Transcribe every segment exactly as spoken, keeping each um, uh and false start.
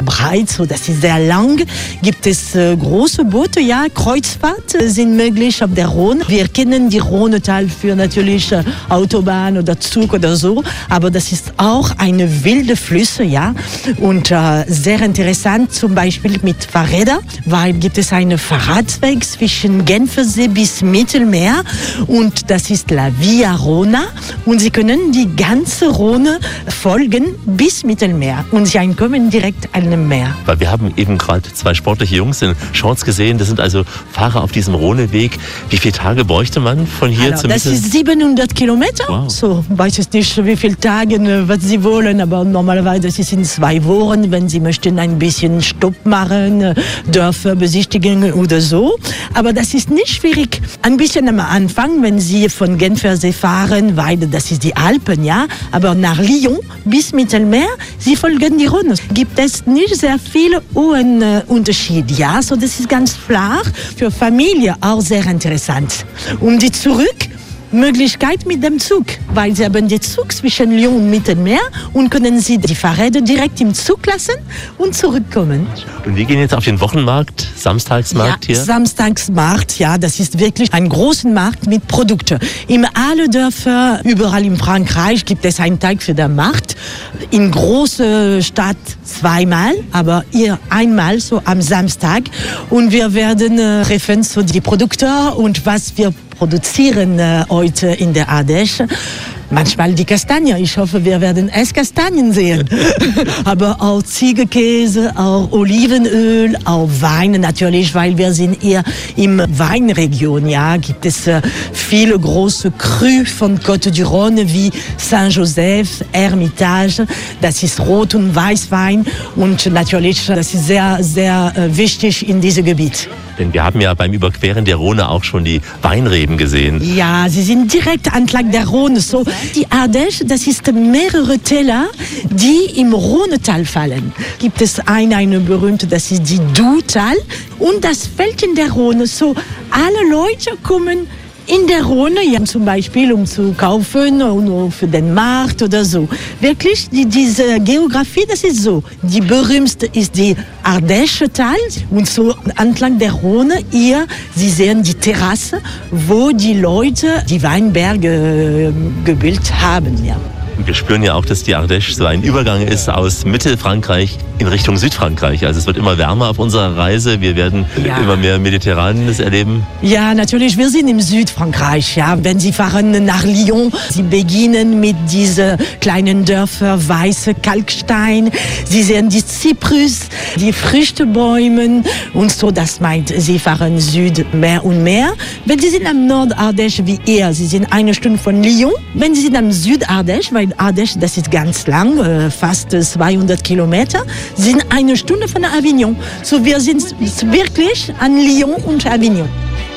breit, so das ist sehr lang. Gibt es äh, große Boote, ja, Kreuzfahrt äh, sind möglich auf der Rhone. Wir kennen die Rhonetal für natürlich äh, Autobahn oder Zug oder so, aber das ist auch eine wilde Flüsse, ja, und äh, sehr interessant, zum Beispiel mit Fahrrädern, weil gibt es einen Fahrradweg zwischen Genfersee bis Mittelmeer und das ist La Via Rhona und Sie können die ganze Rhone folgen bis Mittelmeer und Sie kommen direkt an dem Meer. Weil wir haben eben gerade zwei sportliche Jungs in Shorts gesehen, das sind also Fahrer auf diesem Rhoneweg. Wie viele Tage bräuchte man von hier also, zum Das Mittel- ist siebenhundert Kilometer, wow. So weiß ich nicht, wie viele Tage, was Sie wollen, aber normalerweise ist es in zwei Wochen, wenn Sie möchten ein bisschen Stopp machen, Dörfer besichtigen oder so. Aber das ist nicht schwierig. Ein bisschen am Anfang, wenn Sie von Genfersee fahren, weil das ist die Alpen, ja, aber nach Lyon bis Mittelmeer, Sie folgen die Rhone. Gibt es nicht sehr viele hohen äh, Unterschiede, ja, so das ist ganz flach, für Familie auch sehr interessant. Und die zurück Möglichkeit mit dem Zug, weil sie haben den Zug zwischen Lyon und Mittelmeer und können sie die Fahrräder direkt im Zug lassen und zurückkommen. Und wir gehen jetzt auf den Wochenmarkt, Samstagsmarkt ja, hier? Samstagsmarkt, ja, das ist wirklich ein großer Markt mit Produkten. In alle Dörfer, überall in Frankreich gibt es einen Tag für den Markt. In große Stadt zweimal, aber hier einmal so am Samstag. Und wir werden äh, treffen so die Produkte und was wir produzieren äh, heute in der Ardèche. Manchmal die Kastanie. Ich hoffe, wir werden es Kastanien sehen. Aber auch Ziegenkäse, auch Olivenöl, auch Wein natürlich, weil wir sind eher im Weinregion. Ja, gibt es äh, viele große Crus von Côte du Rhône wie Saint-Joseph, Hermitage. Das ist Rot- und Weißwein und natürlich, das ist sehr, sehr äh, wichtig in diesem Gebiet. Denn wir haben ja beim Überqueren der Rhone auch schon die Weinreben gesehen. Ja, sie sind direkt entlang der Rhone. So, die Ardèche, das ist mehrere Täler, die im Rhonetal fallen. Gibt es eine, eine berühmte, das ist die Doubs-Tal und das fällt in der Rhone. So, alle Leute kommen in der Rhone, ja, zum Beispiel, um zu kaufen und für den Markt oder so. Wirklich, die, diese Geografie, das ist so. Die berühmteste ist die Ardèche-Tal und so entlang der Rhone hier, Sie sehen die Terrasse, wo die Leute die Weinberge äh, gebildet haben, ja. Wir spüren ja auch, dass die Ardèche so ein Übergang ist aus Mittelfrankreich in Richtung Südfrankreich. Also es wird immer wärmer auf unserer Reise. Wir werden ja. immer mehr Mediterranes erleben. Ja, natürlich. Wir sind im Südfrankreich. Ja, wenn Sie fahren nach Lyon, Sie beginnen mit diesen kleinen Dörfern, weiße Kalkstein. Sie sehen die Zyprus, die Früchtebäume und so. Das meint, Sie fahren Süd mehr und mehr. Wenn Sie sind am Nord-Ardèche wie ihr, Sie sind eine Stunde von Lyon. Wenn Sie sind am Süd-Ardèche, weil Ardèche, das ist ganz lang, fast zweihundert Kilometer, sind eine Stunde von Avignon. So, wir sind wirklich an Lyon und Avignon.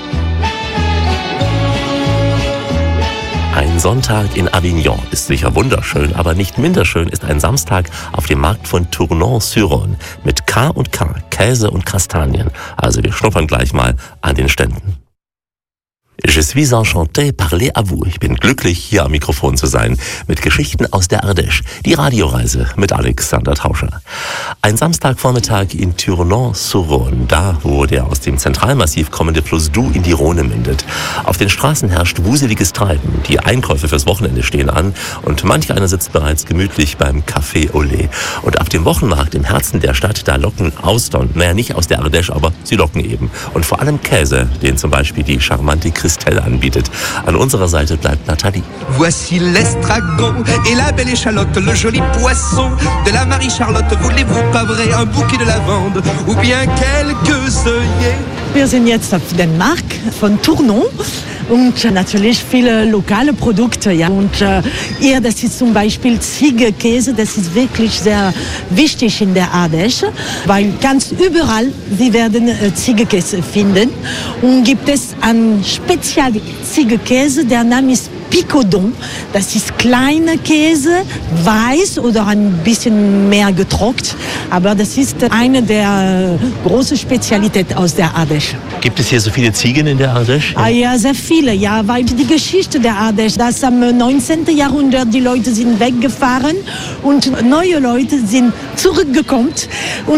Ein Sonntag in Avignon ist sicher wunderschön, aber nicht minder schön ist ein Samstag auf dem Markt von Tournon-sur-Rhône mit K und K, Käse und Kastanien. Also wir schnuppern gleich mal an den Ständen. Je suis enchanté parler à vous. Ich bin glücklich, hier am Mikrofon zu sein, mit Geschichten aus der Ardèche. Die Radioreise mit Alexander Tauscher. Ein Samstagvormittag in Tournon-sur-Rhône, da wo der aus dem Zentralmassiv kommende Fluss Doubs in die Rhone mündet. Auf den Straßen herrscht wuseliges Treiben. Die Einkäufe fürs Wochenende stehen an und manch einer sitzt bereits gemütlich beim Café au lait. Und auf dem Wochenmarkt im Herzen der Stadt, da locken Austern, naja nicht aus der Ardèche, aber sie locken eben. Und vor allem Käse, den zum Beispiel die charmante Christelle anbietet. An unserer Seite bleibt Nathalie. Voici l'estragon et la belle échalote, le joli poisson de la Marie-Charlotte. Voulez-vous pas vrai un bouquet de lavande ou bien quelques œillets? Wir sind jetzt auf dem Markt von Tournon und natürlich viele lokale Produkte. Ja. Und äh, hier, das ist zum Beispiel Ziegenkäse, das ist wirklich sehr wichtig in der Ardèche, weil ganz überall, Sie werden äh, Ziegenkäse finden. Und gibt es einen Spezial-Ziegenkäse, der Name ist Picodon. Das ist kleiner Käse, weiß oder ein bisschen mehr getrocknet. Aber das ist eine der äh, großen Spezialitäten aus der Ardèche. Gibt es hier so viele Ziegen in der Ardèche? Ah ja, sehr viele, ja, weil die Geschichte der Ardèche, dass am neunzehnten Jahrhundert die Leute sind weggefahren und neue Leute sind zurückgekommen. Und